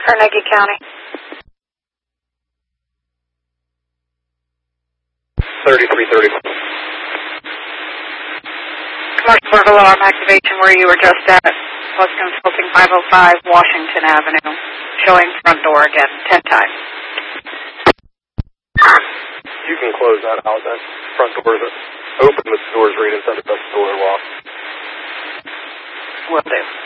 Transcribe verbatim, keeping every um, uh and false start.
Carnegie County. thirty-three thirty-four. Commercial Burglar Alarm activation where you were just at. Was consulting five oh five Washington Avenue. Showing front door again, ten times. You can close that out. That front door is open, but the door's right inside the door locked. Will do.